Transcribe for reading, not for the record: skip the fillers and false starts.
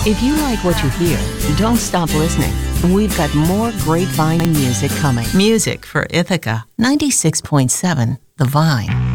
If you like what you hear, don't stop listening. We've got more Grapevine music coming. Music for Ithaca. 96.7 The Vine.